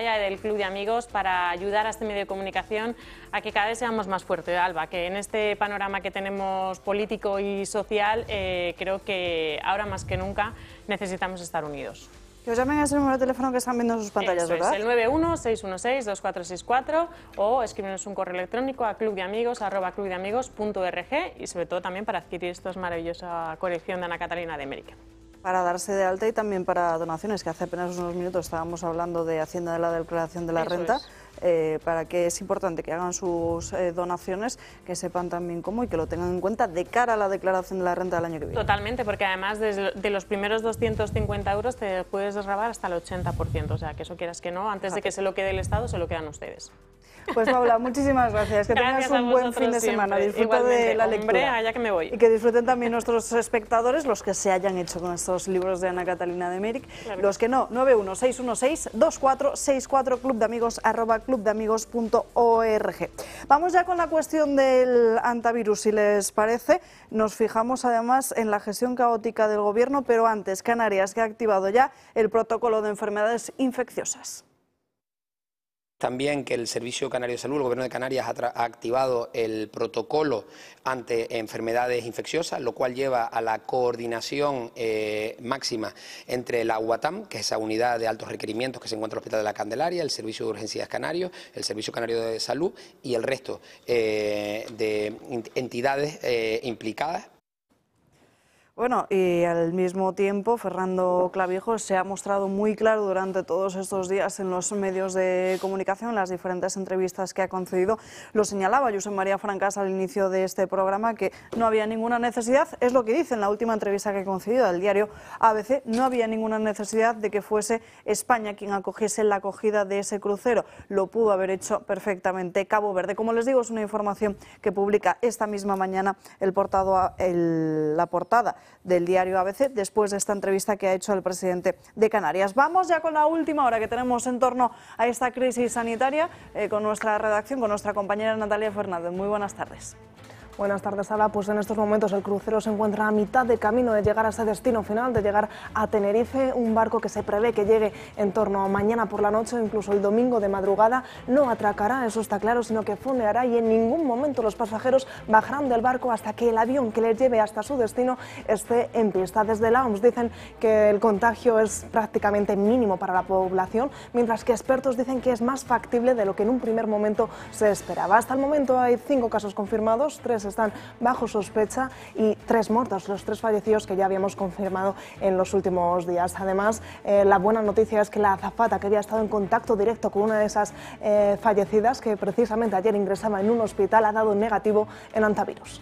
Atalaya y del Club de Amigos para ayudar a este medio de comunicación a que cada vez seamos más fuertes, Alba, que en este panorama que tenemos político y social creo que ahora más que nunca necesitamos estar unidos. Que os llamen a ese número de teléfono que están viendo en sus pantallas, ¿verdad? Es el 91-616-2464 o escríbenos un correo electrónico a clubdeamigos@clubdeamigos.org y sobre todo también para adquirir esta maravillosa colección de Ana Catalina de América. Para darse de alta y también para donaciones, que hace apenas unos minutos estábamos hablando de Hacienda de la declaración de la renta, para que es importante que hagan sus donaciones, que sepan también cómo y que lo tengan en cuenta de cara a la declaración de la renta del año que viene. Totalmente, porque además de los primeros 250 euros te puedes desgravar hasta el 80%, o sea que eso quieras que no, antes de que se lo quede el Estado, se lo quedan ustedes. Pues Paula, muchísimas gracias, que tengas un buen fin de semana, disfruta de la lectura. Allá que me voy. Y que disfruten también nuestros espectadores, los que se hayan hecho con estos libros de Ana Catalina de América, los que no, 916162464, clubdeamigos@clubdeamigos.org. Vamos ya con la cuestión del antivirus, si les parece. Nos fijamos además en la gestión caótica del Gobierno, pero antes, Canarias, que ha activado ya el protocolo de enfermedades infecciosas. También que el Servicio Canario de Salud, el Gobierno de Canarias, ha activado el protocolo ante enfermedades infecciosas, lo cual lleva a la coordinación máxima entre la UATAM, que es esa unidad de altos requerimientos que se encuentra en el Hospital de la Candelaria, el Servicio de Urgencias Canario, el Servicio Canario de Salud y el resto de entidades implicadas. Bueno, y al mismo tiempo, Fernando Clavijo se ha mostrado muy claro durante todos estos días en los medios de comunicación, en las diferentes entrevistas que ha concedido. Lo señalaba Josep María Francas al inicio de este programa, que no había ninguna necesidad, es lo que dice en la última entrevista que ha concedido al diario ABC, no había ninguna necesidad de que fuese España quien acogiese la acogida de ese crucero. Lo pudo haber hecho perfectamente Cabo Verde. Como les digo, es una información que publica esta misma mañana la portada del diario ABC, después de esta entrevista que ha hecho el presidente de Canarias. Vamos ya con la última hora que tenemos en torno a esta crisis sanitaria, con nuestra redacción, con nuestra compañera Natalia Fernández. Muy buenas tardes. Buenas tardes, Ala. Pues en estos momentos el crucero se encuentra a mitad de camino de llegar a ese destino final, de llegar a Tenerife, un barco que se prevé que llegue en torno a mañana por la noche, incluso el domingo de madrugada. No atracará, eso está claro, sino que fondeará y en ningún momento los pasajeros bajarán del barco hasta que el avión que les lleve hasta su destino esté en pista. Desde la OMS dicen que el contagio es prácticamente mínimo para la población, mientras que expertos dicen que es más factible de lo que en un primer momento se esperaba. Hasta el momento hay 5 casos confirmados, 3 están bajo sospecha y 3 muertos, los 3 fallecidos que ya habíamos confirmado en los últimos días. Además, la buena noticia es que la azafata, que había estado en contacto directo con una de esas fallecidas, que precisamente ayer ingresaba en un hospital, ha dado negativo en antivirus.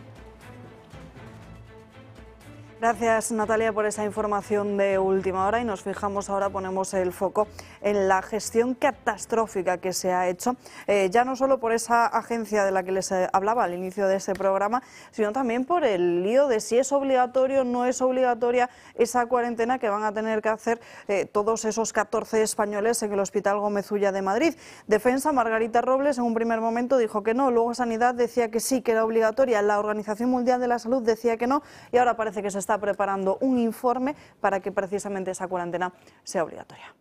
Gracias, Natalia, por esa información de última hora, y nos fijamos ahora, ponemos el foco en la gestión catastrófica que se ha hecho, ya no solo por esa agencia de la que les hablaba al inicio de ese programa, sino también por el lío de si es obligatorio o no es obligatoria esa cuarentena que van a tener que hacer todos esos 14 españoles en el Hospital Gómez Ulla de Madrid. Defensa, Margarita Robles, en un primer momento dijo que no, luego Sanidad decía que sí, que era obligatoria, la Organización Mundial de la Salud decía que no, y ahora parece que se está preparando un informe para que precisamente esa cuarentena sea obligatoria.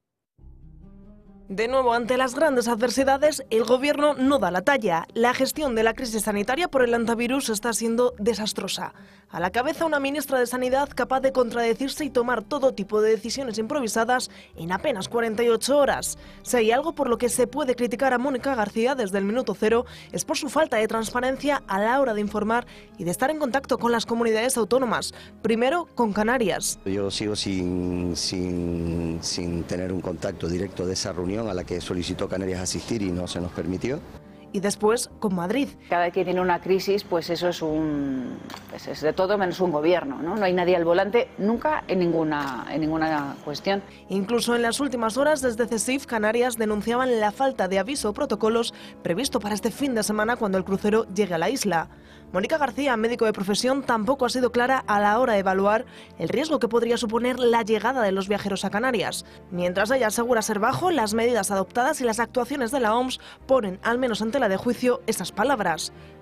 De nuevo, ante las grandes adversidades, el Gobierno no da la talla. La gestión de la crisis sanitaria por el antivirus está siendo desastrosa. A la cabeza, una ministra de Sanidad capaz de contradecirse y tomar todo tipo de decisiones improvisadas en apenas 48 horas. Si hay algo por lo que se puede criticar a Mónica García desde el minuto cero, es por su falta de transparencia a la hora de informar y de estar en contacto con las comunidades autónomas. Primero, con Canarias. Yo sigo sin tener un contacto directo de esa reunión a la que solicitó Canarias asistir y no se nos permitió. Y después con Madrid. Cada vez que tiene una crisis, pues eso es es de todo menos un gobierno, ¿no? No hay nadie al volante nunca en ninguna cuestión. Incluso en las últimas horas, desde CESIF, Canarias denunciaban la falta de aviso o protocolos previsto para este fin de semana cuando el crucero llegue a la isla. Mónica García, médico de profesión, tampoco ha sido clara a la hora de evaluar el riesgo que podría suponer la llegada de los viajeros a Canarias. Mientras ella asegura ser bajo, las medidas adoptadas y las actuaciones de la OMS ponen, al menos en tela de juicio, esas palabras.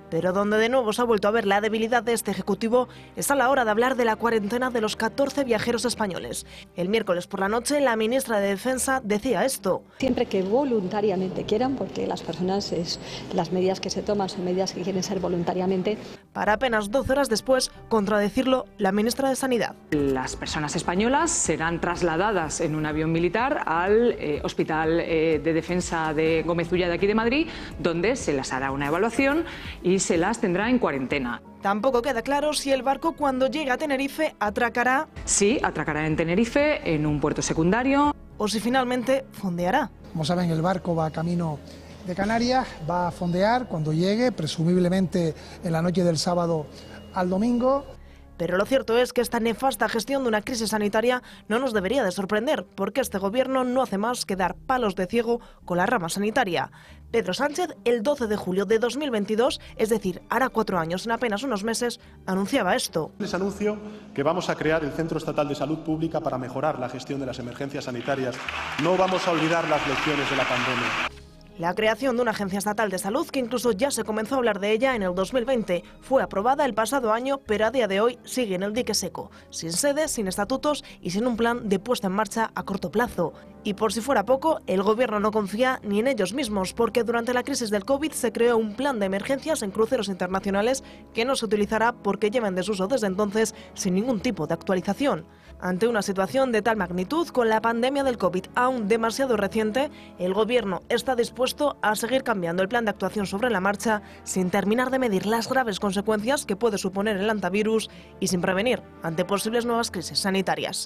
Pero donde de nuevo se ha vuelto a ver la debilidad de este Ejecutivo es a la hora de hablar de la cuarentena de los 14 viajeros españoles. El miércoles por la noche la ministra de Defensa decía esto. Siempre que voluntariamente quieran, porque las personas, las medidas que se toman son medidas que quieren ser voluntariamente. Para apenas 12 horas después contradecirlo la ministra de Sanidad. Las personas españolas serán trasladadas en un avión militar al Hospital de Defensa de Gómez Ulla de aquí de Madrid, donde se les hará una evaluación y se las tendrá en cuarentena. Tampoco queda claro si el barco cuando llegue a Tenerife atracará. Sí, atracará en Tenerife, en un puerto secundario. O si finalmente fondeará. Como saben, el barco va camino de Canarias, va a fondear cuando llegue, presumiblemente en la noche del sábado al domingo. Pero lo cierto es que esta nefasta gestión de una crisis sanitaria no nos debería de sorprender, porque este gobierno no hace más que dar palos de ciego con la rama sanitaria. Pedro Sánchez, el 12 de julio de 2022, es decir, hará 4 años en apenas unos meses, anunciaba esto. Les anuncio que vamos a crear el Centro Estatal de Salud Pública para mejorar la gestión de las emergencias sanitarias. No vamos a olvidar las lecciones de la pandemia. La creación de una agencia estatal de salud, que incluso ya se comenzó a hablar de ella en el 2020, fue aprobada el pasado año, pero a día de hoy sigue en el dique seco, sin sede, sin estatutos y sin un plan de puesta en marcha a corto plazo. Y por si fuera poco, el gobierno no confía ni en ellos mismos, porque durante la crisis del COVID se creó un plan de emergencias en cruceros internacionales que no se utilizará porque lleva en desuso desde entonces sin ningún tipo de actualización. Ante una situación de tal magnitud, con la pandemia del COVID aún demasiado reciente, el gobierno está dispuesto a seguir cambiando el plan de actuación sobre la marcha sin terminar de medir las graves consecuencias que puede suponer el hantavirus y sin prevenir ante posibles nuevas crisis sanitarias.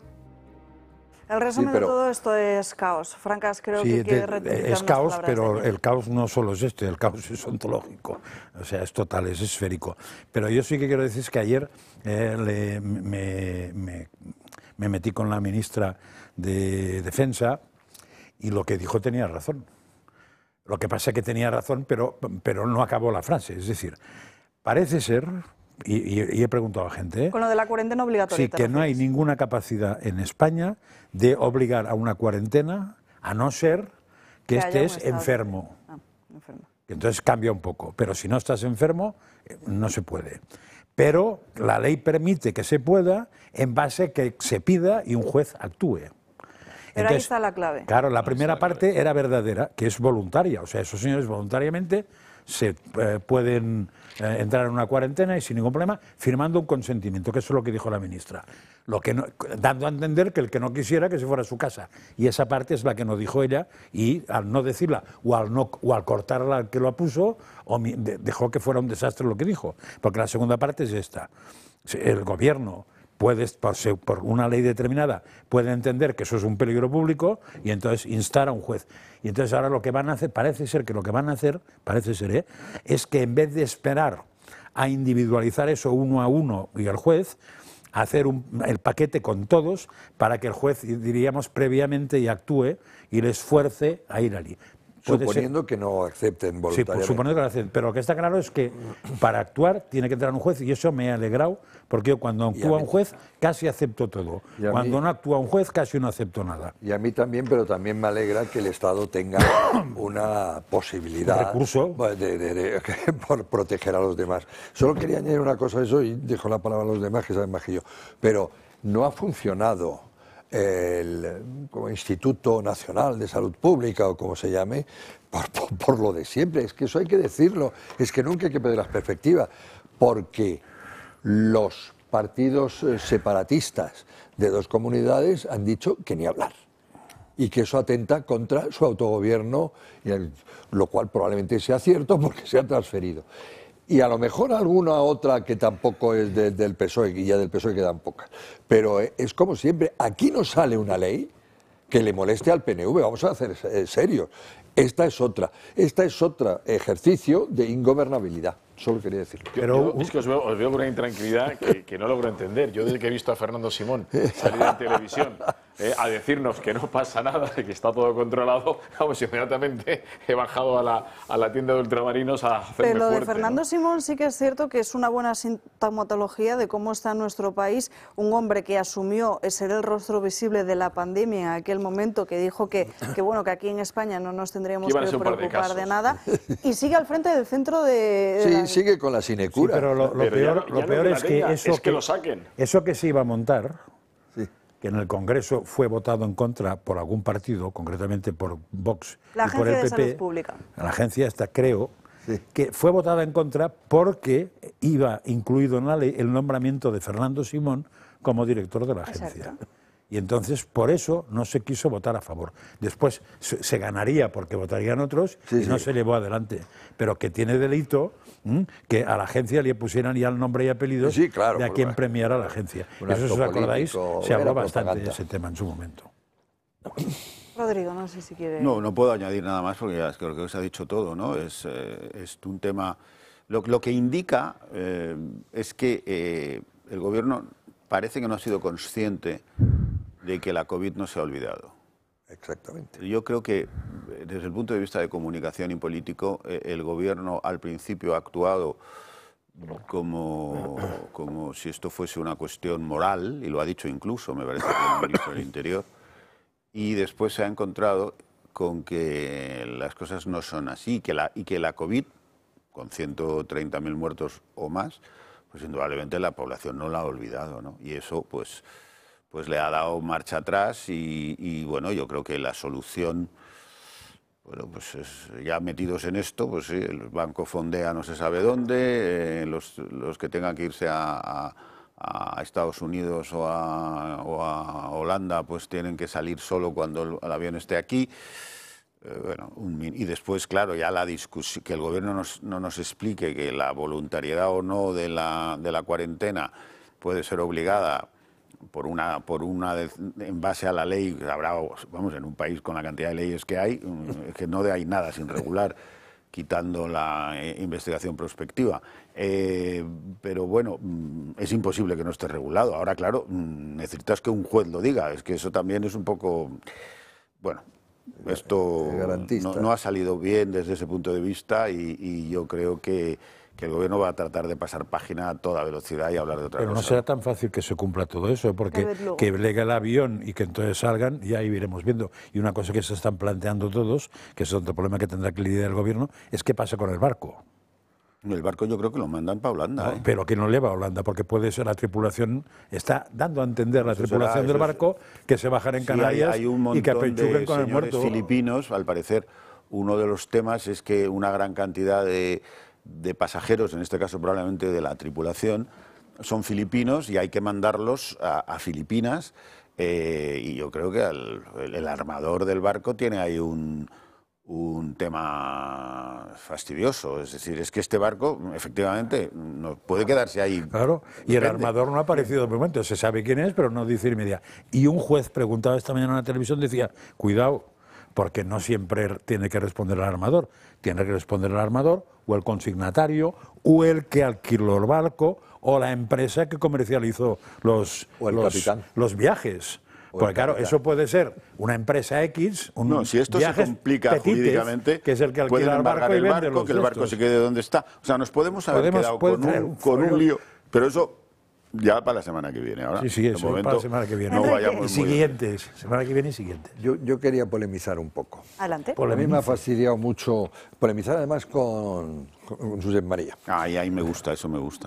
El resumen de todo esto es caos. Francas, creo que quiere rectificar. Es caos, pero el caos no solo es este, el caos es ontológico, o sea, es total, es esférico. Pero yo sí que quiero decir que ayer me metí con la ministra de Defensa y lo que dijo tenía razón. Lo que pasa es que tenía razón, pero no acabó la frase. Es decir, parece ser, y he preguntado a gente... Con lo de la cuarentena obligatoria. Sí, que no hay ninguna capacidad en España de obligar a una cuarentena, a no ser que estés enfermo. Entonces cambia un poco. Pero si no estás enfermo, no se puede. Pero la ley permite que se pueda en base a que se pida y un juez actúe. Pero entonces, ahí está la clave. Claro, la primera parte era verdadera, que es voluntaria. O sea, esos señores voluntariamente se pueden entrar en una cuarentena y sin ningún problema, firmando un consentimiento, que eso es lo que dijo la ministra. Lo que no, dando a entender que el que no quisiera que se fuera a su casa. Y esa parte es la que no dijo ella, y al no decirla, o al cortarla al que lo puso, dejó que fuera un desastre lo que dijo. Porque la segunda parte es esta. El gobierno puede, por una ley determinada, puede entender que eso es un peligro público y entonces instar a un juez. Y entonces ahora lo que van a hacer, parece ser, es que en vez de esperar a individualizar eso uno a uno y el juez, hacer el paquete con todos para que el juez, diríamos, previamente y actúe y les fuerce a ir allí. Suponiendo que no acepten voluntariamente. Sí, suponiendo que lo acepten. Pero lo que está claro es que para actuar tiene que entrar un juez y eso me ha alegrado, porque yo cuando actúa un juez casi acepto todo. Cuando no actúa un juez casi no acepto nada. Y a mí también, pero también me alegra que el Estado tenga una posibilidad por proteger a los demás. Solo quería añadir una cosa a eso y dejo la palabra a los demás que saben más que yo. Pero no ha funcionado como Instituto Nacional de Salud Pública o como se llame, por lo de siempre. Es que eso hay que decirlo, es que nunca hay que perder la perspectiva, porque los partidos separatistas de dos comunidades han dicho que ni hablar y que eso atenta contra su autogobierno, lo cual probablemente sea cierto porque se ha transferido. Y a lo mejor alguna otra que tampoco es del PSOE, y ya del PSOE quedan pocas. Pero es como siempre, aquí no sale una ley que le moleste al PNV, vamos a hacer serios. Esta es otro ejercicio de ingobernabilidad. Solo quería decirlo. Pero es que os veo con una intranquilidad que no logro entender. Yo desde que he visto a Fernando Simón salir en televisión a decirnos que no pasa nada, que está todo controlado, vamos, inmediatamente he bajado a la tienda de ultramarinos a hacerme Pero lo fuerte, de Fernando Simón sí que es cierto que es una buena sintomatología de cómo está nuestro país. Un hombre que asumió ser el rostro visible de la pandemia en aquel momento, que dijo que aquí en España no nos tendríamos que preocupar de nada, y sigue al frente del centro de sigue con la sinecura. Sí, pero lo peor es que eso que lo saquen. Eso que se iba a montar, que en el Congreso fue votado en contra por algún partido, concretamente por Vox y por el PP. La Agencia de Salud Pública. La agencia esta, creo, que fue votada en contra porque iba incluido en la ley el nombramiento de Fernando Simón como director de la agencia. Exacto. Y entonces, por eso, no se quiso votar a favor. Después se ganaría porque votarían otros y no se llevó adelante. Pero que tiene delito que a la agencia le pusieran ya el nombre y apellidos de a quien premiara la agencia. Eso, si os acordáis, se habló bastante de ese tema en su momento. Rodrigo, no sé si quiere... No puedo añadir nada más porque ya creo que se ha dicho todo, ¿no? Es un tema... Lo que indica es que el Gobierno parece que no ha sido consciente de que la COVID no se ha olvidado. Exactamente. Yo creo que desde el punto de vista de comunicación y político, el Gobierno al principio ha actuado como si esto fuese una cuestión moral, y lo ha dicho incluso, me parece, el ministro del Interior, y después se ha encontrado con que las cosas no son así, y que la COVID, con 130.000 muertos o más, pues indudablemente la población no la ha olvidado, ¿no? Y eso pues le ha dado marcha atrás y bueno, yo creo que la solución, bueno, pues ya metidos en esto, pues sí, el banco fondea no se sabe dónde, los que tengan que irse a Estados Unidos o a Holanda, pues tienen que salir solo cuando el avión esté aquí. Bueno, y después, claro, ya la discusión, que el Gobierno no nos explique que la voluntariedad o no de la cuarentena puede ser obligada en base a la ley. Habrá, vamos, en un país con la cantidad de leyes que hay, que no hay nada sin regular, quitando la investigación prospectiva. Pero bueno, es imposible que no esté regulado. Ahora, claro, necesitas que un juez lo diga. Es que eso también es un poco... Bueno, esto no ha salido bien desde ese punto de vista y yo creo que el Gobierno va a tratar de pasar página a toda velocidad y hablar de otra cosa. Pero no será tan fácil que se cumpla todo eso, porque que llegue el avión y que entonces salgan, ya ahí iremos viendo. Y una cosa que se están planteando todos, que es otro problema que tendrá que lidiar el Gobierno, es qué pasa con el barco. El barco yo creo que lo mandan para Holanda. No, pero que no le va a Holanda, porque puede ser la tripulación, está dando a entender la tripulación del barco que se bajará en Canarias hay un montón y que apechuguen con el muerto. Filipinos, al parecer, uno de los temas es que una gran cantidad de pasajeros, en este caso probablemente de la tripulación, son filipinos y hay que mandarlos a Filipinas. Y yo creo que el armador del barco tiene ahí un tema fastidioso, es decir, es que este barco efectivamente no puede quedarse ahí. Claro, y el armador no ha aparecido de momento, se sabe quién es, pero no dice inmediato. Y un juez preguntaba esta mañana en la televisión, decía, cuidado, porque no siempre tiene que responder el armador, tiene que responder el armador o el consignatario o el que alquiló el barco o la empresa que comercializó los viajes. Porque claro, eso puede ser una empresa X, si esto se complica jurídicamente, que es el que alquila el barco y vende los que el barco se quede donde está. O sea, nos podemos haber quedado con un lío, pero eso ya para la semana que viene. Ahora, sí, eso para la semana que viene. No vayamos siguientes, semana que viene y siguiente. Yo quería polemizar un poco. Adelante. A mí me ha fastidiado mucho polemizar además con Josep María. Ahí me gusta, eso me gusta.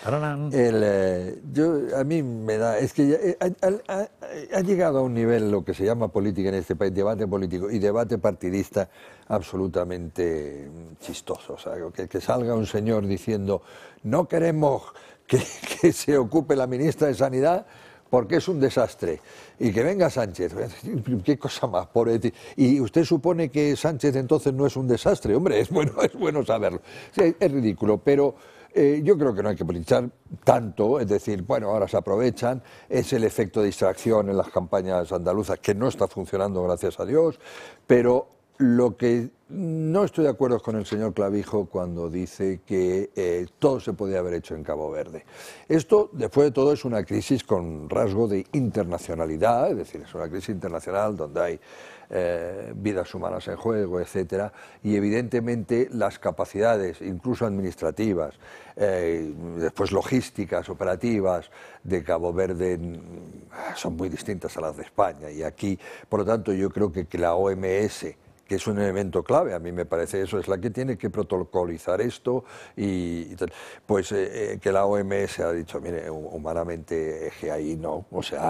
A mí me da... Es que ha llegado a un nivel lo que se llama política en este país, debate político y debate partidista absolutamente chistoso. O sea, que salga un señor diciendo no queremos que se ocupe la ministra de Sanidad porque es un desastre. Y que venga Sánchez, qué cosa más, pobre. Y usted supone que Sánchez entonces no es un desastre. Hombre, es bueno saberlo. Sí, es ridículo, pero yo creo que no hay que politizar tanto, es decir, bueno, ahora se aprovechan, es el efecto de distracción en las campañas andaluzas que no está funcionando, gracias a Dios, pero lo que no estoy de acuerdo es con el señor Clavijo cuando dice que todo se podía haber hecho en Cabo Verde. Esto, después de todo, es una crisis con rasgo de internacionalidad, es decir, es una crisis internacional donde hay vidas humanas en juego, etcétera, y evidentemente las capacidades, incluso administrativas, después logísticas, operativas, de Cabo Verde son muy distintas a las de España. Y aquí, por lo tanto, yo creo que la OMS, que es un elemento clave. A mí me parece eso, es la que tiene que protocolizar esto y tal. Pues que la OMS ha dicho, mire, humanamente ahí no, o sea,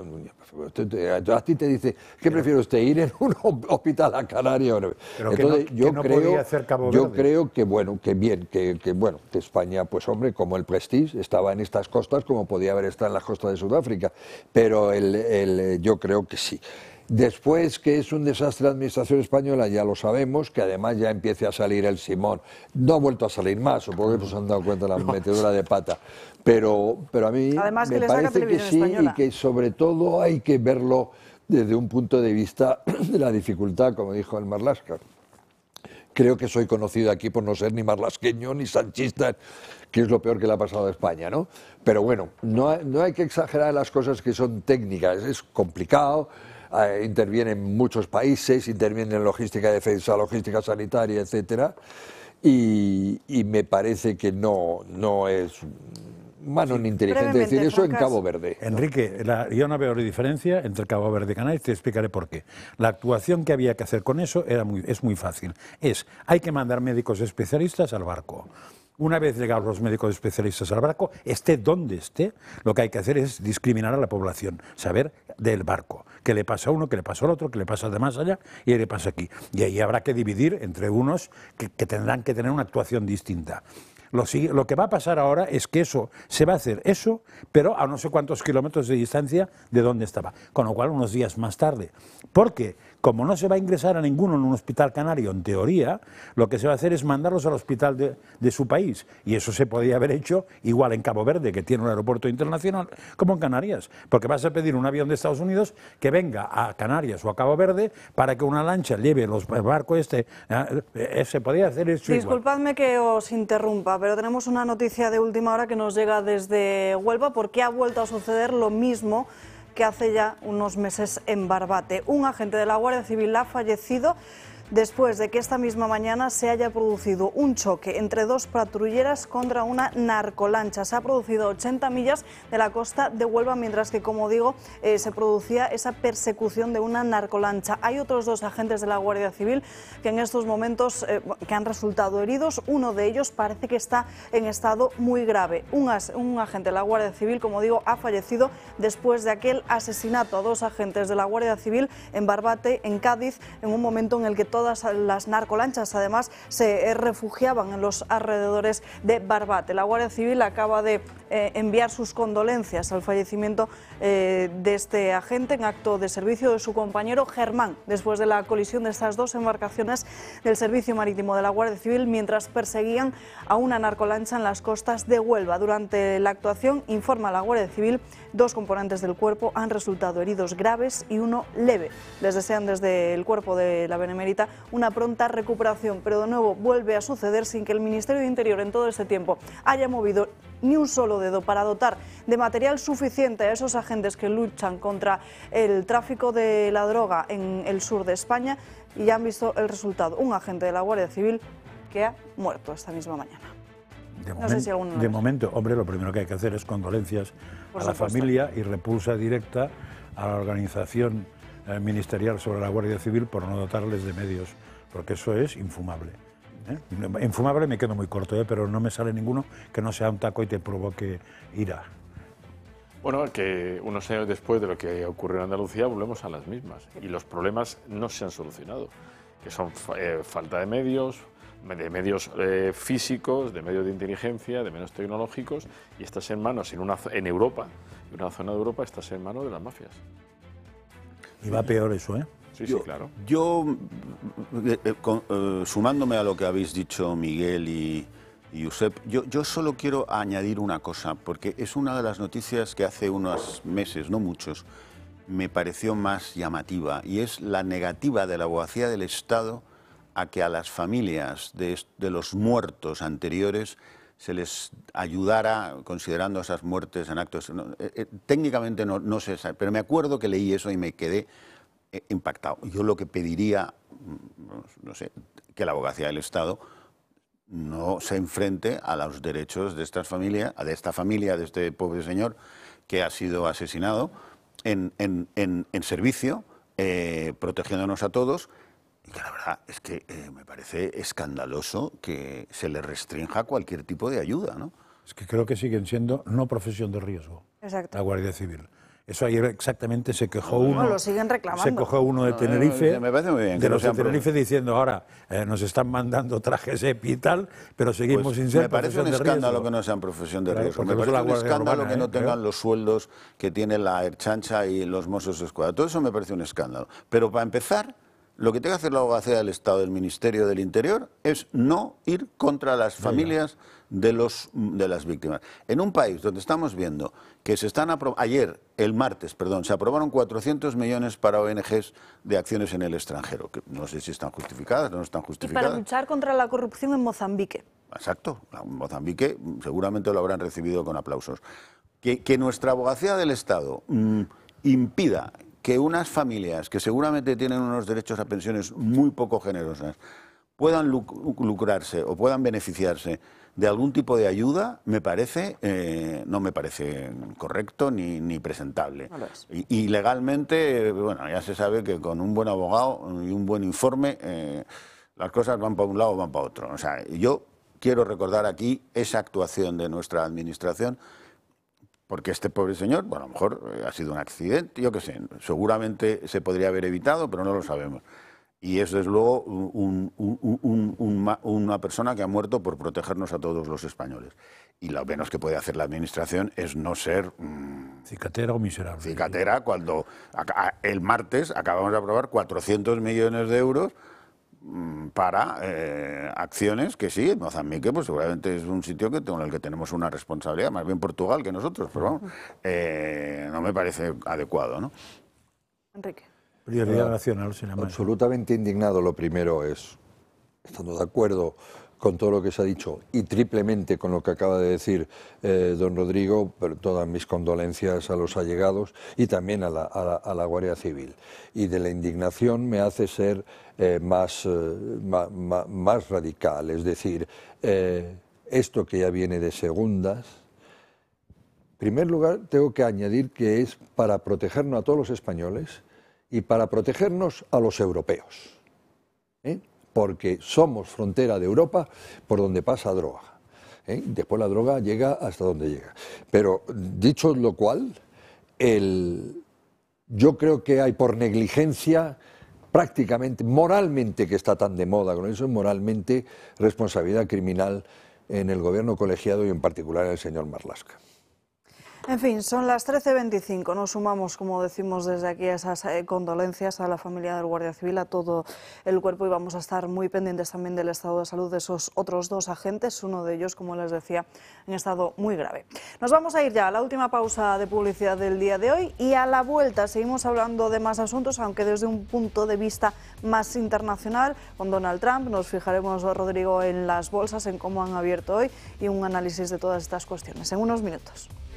a ti te dice, ¿qué prefiere usted, ir en un hospital a Canarias? Pero entonces yo creo que bueno, que bien, que España, pues hombre, como el Prestige estaba en estas costas, como podía haber estado en las costas de Sudáfrica, pero yo creo que sí. Después, que es un desastre la administración española, ya lo sabemos, que además ya empiece a salir el Simón. No ha vuelto a salir más, supongo que se han dado cuenta de la metedura de pata. Pero a mí además, me parece que sí, española. Y que sobre todo hay que verlo desde un punto de vista de la dificultad, como dijo el Marlaska. Creo que soy conocido aquí por no ser ni marlasqueño ni sanchista, que es lo peor que le ha pasado a España, ¿no? Pero bueno, no hay que exagerar las cosas que son técnicas, es complicado. Intervienen muchos países, intervienen en logística de defensa, logística sanitaria, etcétera, y me parece que no es humano ni inteligente decir eso en Cabo Verde. Enrique, yo no veo diferencia entre Cabo Verde y Canarias, te explicaré por qué. La actuación que había que hacer con eso es muy fácil. Hay que mandar médicos especialistas al barco. Una vez llegados los médicos especialistas al barco, esté donde esté, lo que hay que hacer es discriminar a la población, saber del barco, qué le pasa a uno, qué le pasa al otro, qué le pasa de más allá y qué le pasa aquí. Y ahí habrá que dividir entre unos que tendrán que tener una actuación distinta. Lo que va a pasar ahora es que se va a hacer eso, pero a no sé cuántos kilómetros de distancia de donde estaba, con lo cual unos días más tarde. Porque como no se va a ingresar a ninguno en un hospital canario, en teoría, lo que se va a hacer es mandarlos al hospital de su país. Y eso se podría haber hecho igual en Cabo Verde, que tiene un aeropuerto internacional, como en Canarias. Porque vas a pedir un avión de Estados Unidos que venga a Canarias o a Cabo Verde para que una lancha lleve el barco se podría hacer eso igual. Disculpadme que os interrumpa, pero tenemos una noticia de última hora que nos llega desde Huelva, porque ha vuelto a suceder lo mismo que hace ya unos meses en Barbate. Un agente de la Guardia Civil ha fallecido después de que esta misma mañana se haya producido un choque entre dos patrulleras contra una narcolancha. Se ha producido a 80 millas de la costa de Huelva, mientras que, como digo, se producía esa persecución de una narcolancha. Hay otros dos agentes de la Guardia Civil que en estos momentos que han resultado heridos. Uno de ellos parece que está en estado muy grave. Un agente de la Guardia Civil, como digo, ha fallecido después de aquel asesinato a dos agentes de la Guardia Civil en Barbate, en Cádiz, en un momento en el que todas las narcolanchas además se refugiaban en los alrededores de Barbate. La Guardia Civil acaba de enviar sus condolencias al fallecimiento de este agente en acto de servicio de su compañero Germán, después de la colisión de estas dos embarcaciones del Servicio Marítimo de la Guardia Civil mientras perseguían a una narcolancha en las costas de Huelva. Durante la actuación, informa la Guardia Civil, dos componentes del cuerpo han resultado heridos graves y uno leve. Les desean desde el cuerpo de la Benemérita una pronta recuperación, pero de nuevo vuelve a suceder sin que el Ministerio de Interior en todo este tiempo haya movido ni un solo dedo para dotar de material suficiente a esos agentes que luchan contra el tráfico de la droga en el sur de España, y ya han visto el resultado, un agente de la Guardia Civil que ha muerto esta misma mañana. De momento, hombre, lo primero que hay que hacer es condolencias a la familia y repulsa directa a la organización ministerial sobre la Guardia Civil por no dotarles de medios, porque eso es infumable. Infumable me quedo muy corto, pero no me sale ninguno que no sea un taco y te provoque ira. Bueno, que unos años después de lo que ocurrió en Andalucía volvemos a las mismas y los problemas no se han solucionado, que son falta de medios físicos, de medios de inteligencia, de medios tecnológicos, y estás en manos en Europa, en una zona de Europa estás en manos de las mafias. Y va peor eso, ¿eh? Sí, sí, claro. Yo, sumándome a lo que habéis dicho Miguel y Josep, yo solo quiero añadir una cosa, porque es una de las noticias que hace unos meses, no muchos, me pareció más llamativa, y es la negativa de la Abogacía del Estado a que a las familias de los muertos anteriores se les ayudara considerando esas muertes en actos... técnicamente no sé, pero me acuerdo que leí eso y me quedé impactado. Yo lo que pediría, no sé, que la Abogacía del Estado no se enfrente a los derechos de esta familia, de este pobre señor que ha sido asesinado en servicio, protegiéndonos a todos, y que la verdad es que me parece escandaloso que se le restrinja cualquier tipo de ayuda, ¿no? Es que creo que siguen siendo no profesión de riesgo. Exacto. La Guardia Civil. Eso ayer exactamente se quejó uno. No, lo siguen reclamando. Se quejó uno de Tenerife, me parece muy bien, de los de Tenerife, diciendo ahora nos están mandando trajes EPI y tal, pero seguimos pues sin ser me parece un escándalo que no sean profesión de riesgo. Me parece un escándalo que no tengan los sueldos que tiene la Ertzaintza y los Mossos d'Esquadra. Todo eso me parece un escándalo. Pero para empezar, lo que tiene que hacer la Abogacía del Estado del Ministerio del Interior es no ir contra las familias de las víctimas. En un país donde estamos viendo que se están el martes, se aprobaron 400 millones para ONGs de acciones en el extranjero, que no sé si están justificadas, no están justificadas. Y para luchar contra la corrupción en Mozambique. Exacto, en Mozambique seguramente lo habrán recibido con aplausos. Que nuestra Abogacía del Estado impida que unas familias que seguramente tienen unos derechos a pensiones muy poco generosas puedan lucrarse o puedan beneficiarse de algún tipo de ayuda, no me parece correcto ni presentable. No lo es. Y legalmente, bueno, ya se sabe que con un buen abogado y un buen informe las cosas van para un lado o van para otro. O sea, yo quiero recordar aquí esa actuación de nuestra administración, porque este pobre señor, bueno, a lo mejor ha sido un accidente, yo qué sé, seguramente se podría haber evitado, pero no lo sabemos. Y es, desde luego, una persona que ha muerto por protegernos a todos los españoles. Y lo menos que puede hacer la Administración es no ser... cicatera o miserable. Cicatera, cuando el martes acabamos de aprobar 400 millones de euros para acciones que sí, Mozambique pues seguramente es un sitio con el que tenemos una responsabilidad, más bien Portugal que nosotros, pero vamos, no me parece adecuado, ¿no? Enrique. Prioridad nacional, se llama. Absolutamente indignado. Lo primero es, estando de acuerdo con todo lo que se ha dicho y triplemente con lo que acaba de decir don Rodrigo, pero todas mis condolencias a los allegados y también a la Guardia Civil. Y de la indignación me hace ser más radical, es decir, esto que ya viene de segundas. En primer lugar, tengo que añadir que es para protegernos a todos los españoles y para protegernos a los europeos, porque somos frontera de Europa por donde pasa droga. Después la droga llega hasta donde llega. Pero dicho lo cual, yo creo que hay por negligencia, prácticamente, moralmente, que está tan de moda con eso, moralmente responsabilidad criminal en el gobierno colegiado y en particular en el señor Marlaska. En fin, son las 13:25. Nos sumamos, como decimos desde aquí, a esas condolencias a la familia del Guardia Civil, a todo el cuerpo, y vamos a estar muy pendientes también del estado de salud de esos otros dos agentes, uno de ellos, como les decía, en estado muy grave. Nos vamos a ir ya a la última pausa de publicidad del día de hoy y a la vuelta seguimos hablando de más asuntos, aunque desde un punto de vista más internacional. Con Donald Trump nos fijaremos, Rodrigo, en las bolsas, en cómo han abierto hoy y un análisis de todas estas cuestiones en unos minutos.